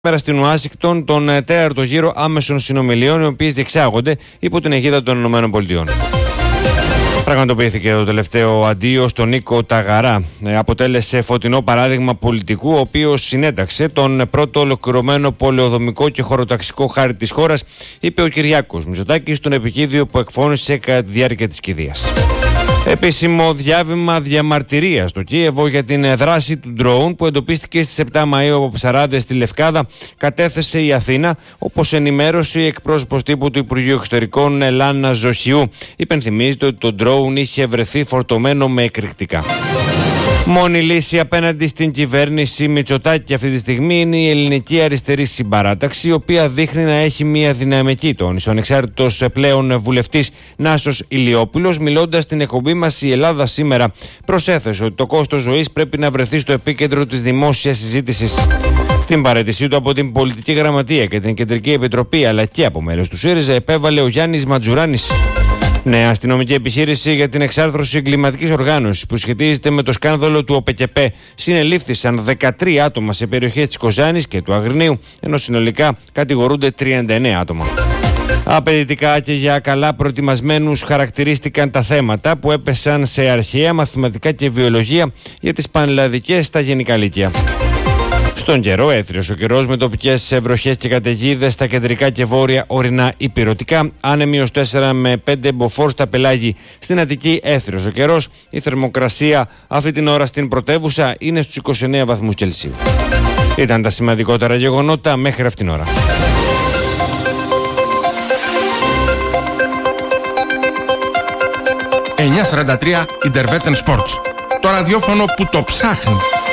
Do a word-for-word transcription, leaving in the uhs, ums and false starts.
Σήμερα στην Ουάσιγκτον τον τέταρτο γύρο άμεσων συνομιλιών, οι οποίες διεξάγονται υπό την αιγίδα των ΗΠΑ. Πραγματοποιήθηκε το τελευταίο αντίο στον Νίκο Ταγαρά. Ε, αποτέλεσε φωτεινό παράδειγμα πολιτικού, ο οποίος συνέταξε τον πρώτο ολοκληρωμένο πολεοδομικό και χωροταξικό χάρτη της χώρας, είπε ο Κυριάκος Μητσοτάκης στον επικείδιο που εκφώνησε κατά τη διάρκεια της κηδείας. Επίσημο διάβημα διαμαρτυρίας στο Κίεβο για την δράση του ντρόουν που εντοπίστηκε στις επτά Μαΐου από ψαράδες στη Λευκάδα, κατέθεσε η Αθήνα, όπως ενημέρωσε η εκπρόσωπος τύπου του Υπουργείου Εξωτερικών Ελάνα Ζοχιού. Υπενθυμίζεται ότι το ντρόουν είχε βρεθεί φορτωμένο με εκρηκτικά. Μόνη λύση απέναντι στην κυβέρνηση Μητσοτάκη αυτή τη στιγμή είναι η Ελληνική Αριστερή Συμπαράταξη, η οποία δείχνει να έχει μια δυναμική, τόνισε ο ανεξάρτητος πλέον βουλευτής Νάσος Ηλιόπουλος. Μιλώντας στην εκπομπή μας Η Ελλάδα Σήμερα, προσέθεσε ότι το κόστος ζωής πρέπει να βρεθεί στο επίκεντρο της δημόσιας συζήτησης. Την παραίτησή του από την Πολιτική Γραμματεία και την Κεντρική Επιτροπή, αλλά και από μέλος του ΣΥΡΙΖΑ, επέβαλε ο Γιάννης Ματζουράνης. Νέα αστυνομική επιχείρηση για την εξάρθρωση εγκληματικής οργάνωσης που σχετίζεται με το σκάνδαλο του ΟΠΕΚΕΠΕ. Συνελήφθησαν δεκατρία άτομα σε περιοχές της Κοζάνης και του Αγρινίου, ενώ συνολικά κατηγορούνται τριάντα εννέα άτομα. Απαιτητικά και για καλά προετοιμασμένους χαρακτηρίστηκαν τα θέματα που έπεσαν σε αρχαία, μαθηματικά και βιολογία για τις πανελλαδικές στα γενικά λύκεια. Στον καιρό, έθριος ο καιρός με τοπικές βροχές και καταιγίδες στα κεντρικά και βόρεια ορεινά υπηρετικά. Άνεμοι ως τέσσερα με πέντε μποφόρ στα πελάγη. Στην Αττική, έθριος ο καιρός. Η θερμοκρασία αυτή την ώρα στην πρωτεύουσα είναι στους είκοσι εννέα βαθμούς Κελσίου. Ήταν τα σημαντικότερα γεγονότα μέχρι αυτήν την ώρα. εννιακόσια σαράντα τρία Interveten Sports. Το ραδιόφωνο που το ψάχνει.